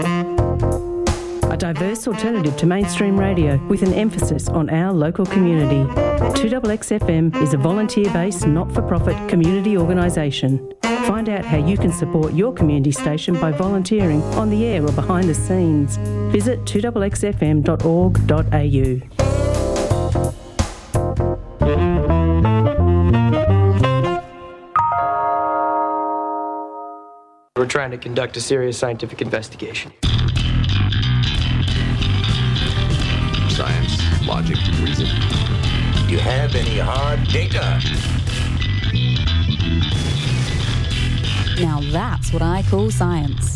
A diverse alternative to mainstream radio with an emphasis on our local community. 2XXFM is a volunteer-based, not-for-profit community organisation. Find out how you can support your community station by volunteering on the air or behind the scenes. Visit 2XXFM.org.au. We're trying to conduct a serious scientific investigation. Science, logic, reason. Do you have any hard data? Now that's what I call science.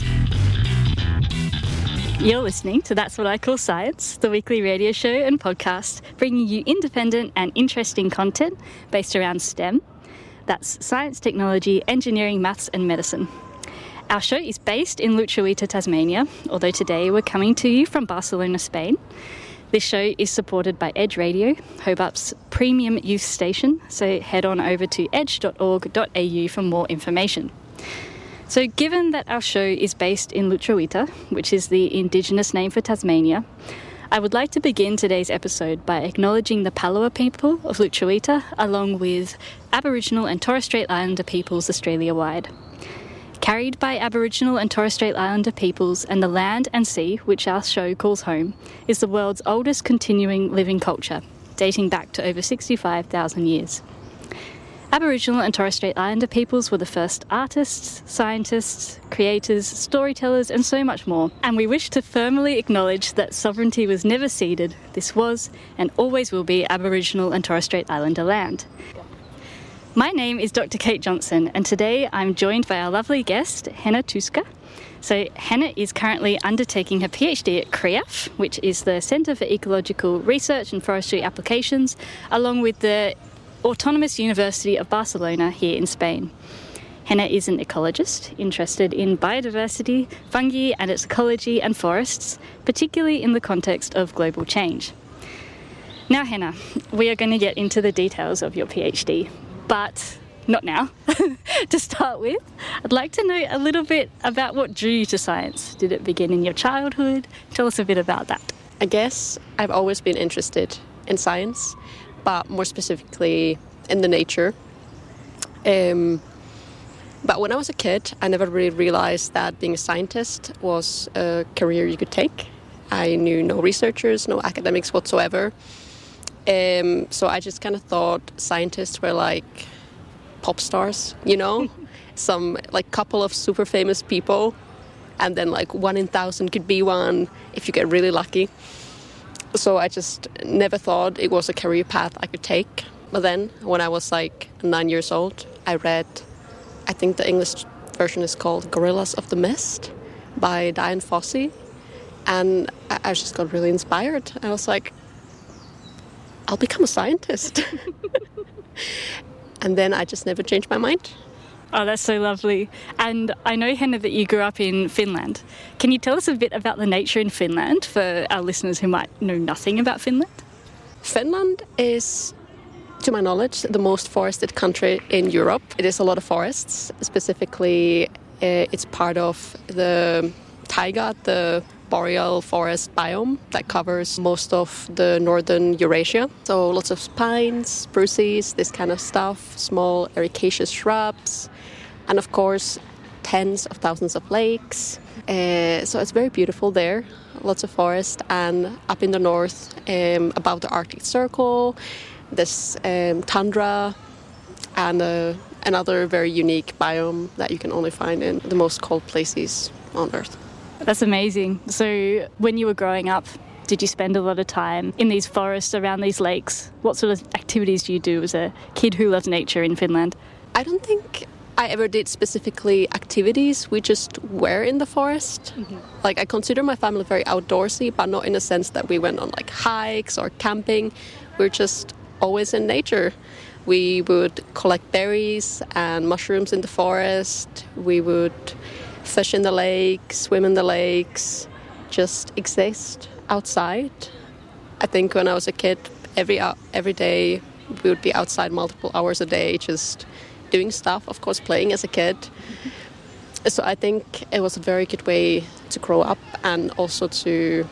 You're listening to That's What I Call Science, the weekly radio show and podcast bringing you independent and interesting content based around STEM. That's science, technology, engineering, maths and medicine. Our show is based in Lutruwita, Tasmania, although today we're coming to you from Barcelona, Spain. This show is supported by Edge Radio, Hobart's premium youth station, so head on over to edge.org.au for more information. So given that our show is based in Lutruwita, which is the Indigenous name for Tasmania, I would like to begin today's episode by acknowledging the Palawa people of Lutruwita, along with Aboriginal and Torres Strait Islander peoples Australia-wide. Carried by Aboriginal and Torres Strait Islander peoples and the land and sea, which our show calls home, is the world's oldest continuing living culture, dating back to over 65,000 years. Aboriginal and Torres Strait Islander peoples were the first artists, scientists, creators, storytellers and so much more, and we wish to firmly acknowledge that sovereignty was never ceded. This was and always will be Aboriginal and Torres Strait Islander land. My name is Dr. Kate Johnson, and today I'm joined by our lovely guest, Henna Tuska. So Henna is currently undertaking her PhD at CREAF, which is the Centre for Ecological Research and Forestry Applications, along with the Autonomous University of Barcelona here in Spain. Henna is an ecologist interested in biodiversity, fungi and its ecology and forests, particularly in the context of global change. Now Henna, we are going to get into the details of your PhD. But not now. To start with, I'd like to know a little bit about what drew you to science. Did it begin in your childhood? Tell us a bit about that. I guess I've always been interested in science, but more specifically in the nature. But when I was a kid, I never really realized that being a scientist was a career you could take. I knew no researchers, no academics whatsoever. So I just kind of thought scientists were like pop stars, you know, some like couple of super famous people, and then like 1 in 1,000 could be one if you get really lucky. So I just never thought it was a career path I could take. But then when I was like 9 years old, I read, I think the English version is called Gorillas of the Mist by Dian Fossey. And I just got really inspired. I was like, I'll become a scientist. And then I just never changed my mind. Oh, that's so lovely. And I know, Henna, that you grew up in Finland. Can you tell us a bit about the nature in Finland for our listeners who might know nothing about Finland? Finland is, to my knowledge, the most forested country in Europe. It is a lot of forests. Specifically, it's part of the taiga, the boreal forest biome that covers most of the northern Eurasia. So lots of pines, spruces, this kind of stuff, small ericaceous shrubs, and of course tens of thousands of lakes. So it's very beautiful there, lots of forest. And up in the north, above the Arctic Circle, there's tundra and another very unique biome that you can only find in the most cold places on Earth. That's amazing. So when you were growing up, did you spend a lot of time in these forests around these lakes? What sort of activities do you do as a kid who loves nature in Finland? I don't think I ever did specifically activities. We just were in the forest. Mm-hmm. Like, I consider my family very outdoorsy, but not in the sense that we went on like hikes or camping. We're just always in nature. We would collect berries and mushrooms in the forest. We would fish in the lake, swim in the lakes, just exist outside. I think when I was a kid, every day we would be outside multiple hours a day, just doing stuff, of course playing as a kid. So I think it was a very good way to grow up and also to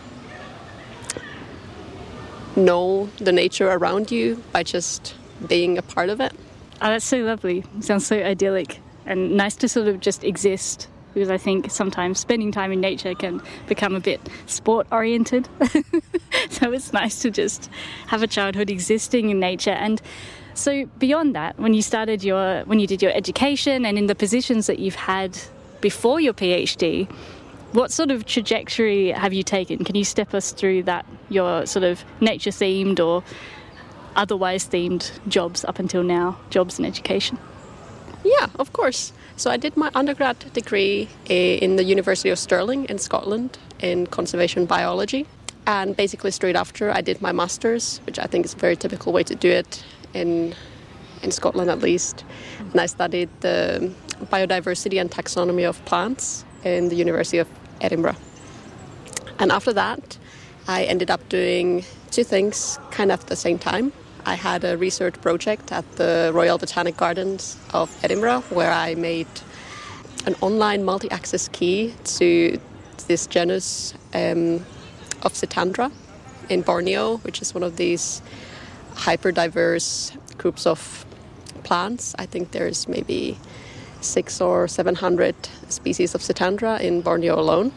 know the nature around you by just being a part of it. Oh, that's so lovely. Sounds so idyllic and nice to sort of just exist, because I think sometimes spending time in nature can become a bit sport-oriented. So it's nice to just have a childhood existing in nature. And so beyond that, when you did your education and in the positions that you've had before your PhD, what sort of trajectory have you taken? Can you step us through that, your sort of nature-themed or otherwise themed jobs up until now, jobs in education? Yeah, of course. So I did my undergrad degree in the University of Stirling in Scotland in conservation biology. And basically straight after I did my master's, which I think is a very typical way to do it in Scotland at least. And I studied the biodiversity and taxonomy of plants in the University of Edinburgh. And after that, I ended up doing two things kind of at the same time. I had a research project at the Royal Botanic Gardens of Edinburgh where I made an online multi-access key to this genus of Scitandra in Borneo, which is one of these hyper-diverse groups of plants. I think there's maybe 600 or 700 species of Scitandra in Borneo alone.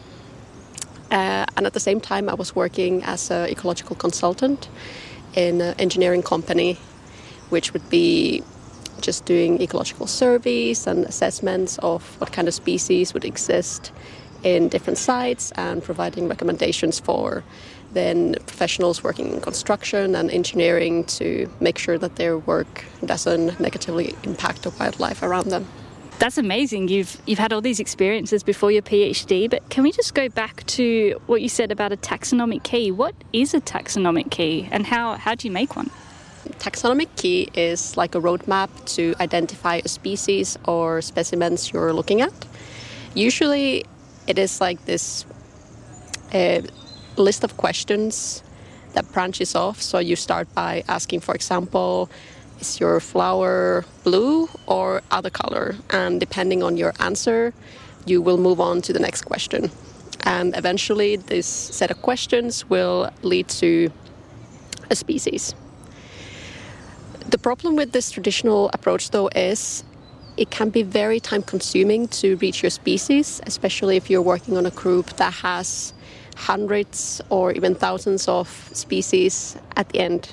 And at the same time, I was working as an ecological consultant in an engineering company, which would be just doing ecological surveys and assessments of what kind of species would exist in different sites and providing recommendations for then professionals working in construction and engineering to make sure that their work doesn't negatively impact the wildlife around them. That's amazing. You've had all these experiences before your PhD, but can we just go back to what you said about a taxonomic key? What is a taxonomic key and how do you make one? Taxonomic key is like a roadmap to identify a species or specimens you're looking at. Usually it is like this list of questions that branches off. So you start by asking, for example, is your flower blue or other color? And depending on your answer, you will move on to the next question. And eventually this set of questions will lead to a species. The problem with this traditional approach, though, is it can be very time-consuming to reach your species, especially if you're working on a group that has hundreds or even thousands of species at the end.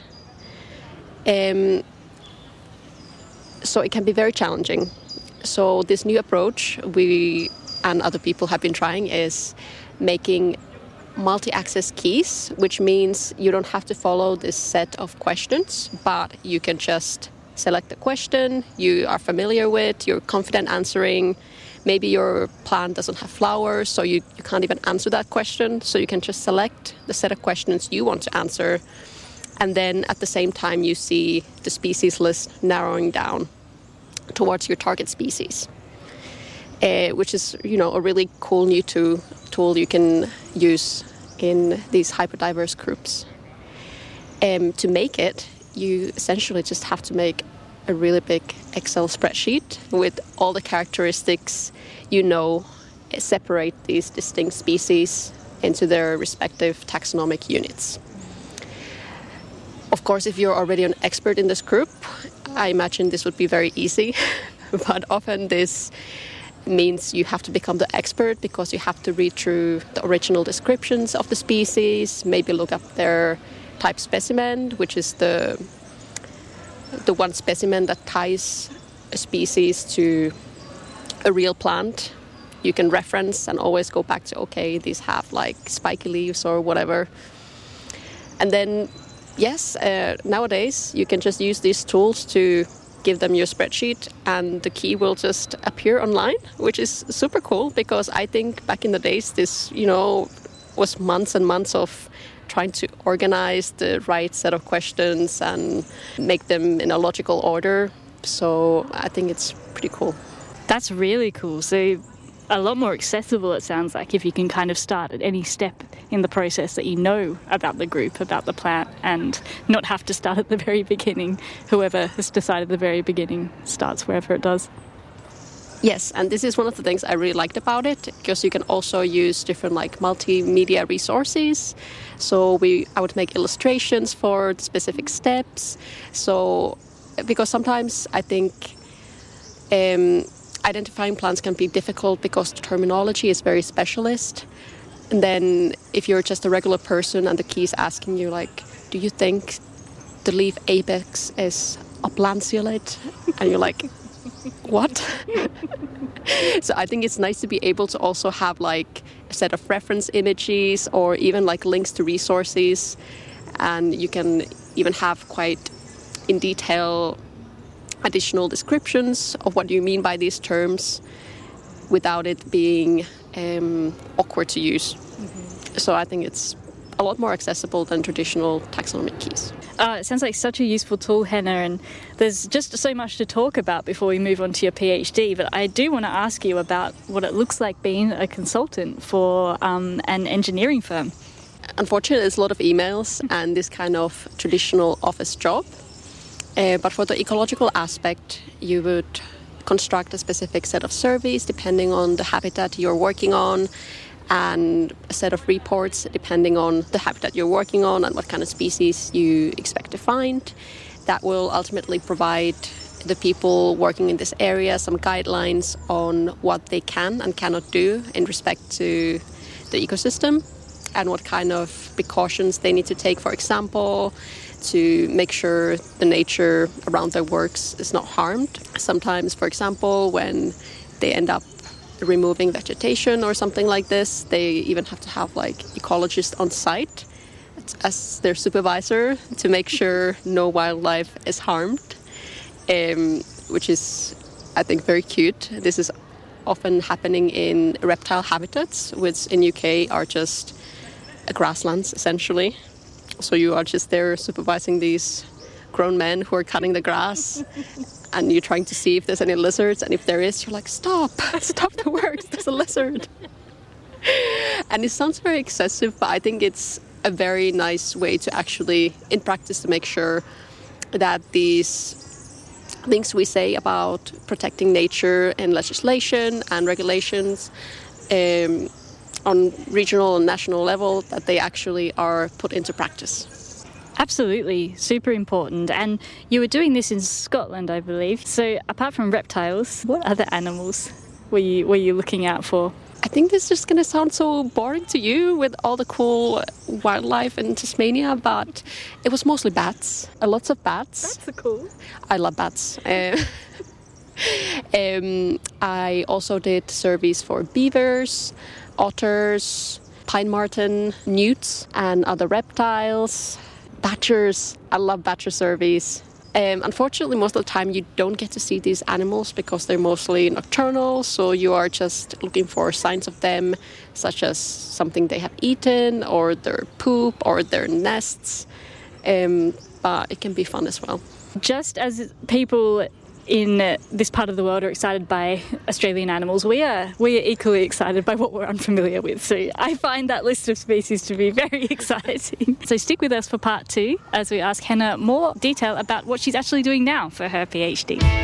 So it can be very challenging. So this new approach we and other people have been trying is making multi-access keys, which means you don't have to follow this set of questions, but you can just select the question you are familiar with, you're confident answering. Maybe your plant doesn't have flowers, so you can't even answer that question. So you can just select the set of questions you want to answer. And then at the same time, you see the species list narrowing down towards your target species, which is, a really cool new tool you can use in these hyperdiverse groups. To make it, you essentially just have to make a really big Excel spreadsheet with all the characteristics separate these distinct species into their respective taxonomic units. Of course, if you're already an expert in this group, I imagine this would be very easy, but often this means you have to become the expert because you have to read through the original descriptions of the species, maybe look up their type specimen, which is the one specimen that ties a species to a real plant. You can reference and always go back to, okay, these have like spiky leaves or whatever. And then, yes, nowadays you can just use these tools to give them your spreadsheet and the key will just appear online, which is super cool because I think back in the days this, was months and months of trying to organize the right set of questions and make them in a logical order. So I think it's pretty cool. That's really cool. So a lot more accessible, it sounds like, if you can kind of start at any step in the process that you know about the group, about the plant, and not have to start at the very beginning. Whoever has decided at the very beginning starts wherever it does. Yes, and this is one of the things I really liked about it, because you can also use different like multimedia resources. So I would make illustrations for the specific steps. So because sometimes I think identifying plants can be difficult because the terminology is very specialist. And then if you're just a regular person and the key is asking you like, do you think the leaf apex is a lanceolate? And you're like, what? So I think it's nice to be able to also have like a set of reference images or even like links to resources, and you can even have quite in detail additional descriptions of what you mean by these terms without it being awkward to use. Mm-hmm. So I think it's a lot more accessible than traditional taxonomic keys. It sounds like such a useful tool, Henna, and there's just so much to talk about before we move on to your PhD, but I do want to ask you about what it looks like being a consultant for an engineering firm. Unfortunately, there's a lot of emails and this kind of traditional office job, but for the ecological aspect, you would construct a specific set of surveys depending on the habitat you're working on, and a set of reports depending on the habitat you're working on and what kind of species you expect to find. That will ultimately provide the people working in this area some guidelines on what they can and cannot do in respect to the ecosystem, and what kind of precautions they need to take, for example, to make sure the nature around their works is not harmed. Sometimes, for example, when they end up removing vegetation or something like this, they even have to have like ecologists on site as their supervisor to make sure no wildlife is harmed, which is, I think, very cute. This is often happening in reptile habitats, which in UK are just grasslands essentially. So you are just there supervising these grown men who are cutting the grass, and you're trying to see if there's any lizards, and if there is, you're like, stop the work, there's a lizard. And it sounds very excessive, but I think it's a very nice way to actually, in practice, to make sure that these things we say about protecting nature in legislation and regulations on regional and national level, that they actually are put into practice. Absolutely, super important. And you were doing this in Scotland, I believe. So apart from reptiles, what other animals were you looking out for? I think this is just going to sound so boring to you with all the cool wildlife in Tasmania, but it was mostly bats. Lots of bats. Bats are cool. I love bats. I also did surveys for beavers, otters, pine marten, newts, and other reptiles. Badgers, I love badger surveys. Unfortunately, most of the time you don't get to see these animals because they're mostly nocturnal, so you are just looking for signs of them, such as something they have eaten, or their poop, or their nests. But it can be fun as well. Just as people in this part of the world are excited by Australian animals, we are equally excited by what we're unfamiliar with. So I find that list of species to be very exciting. So stick with us for part 2 as we ask Henna more detail about what she's actually doing now for her PhD.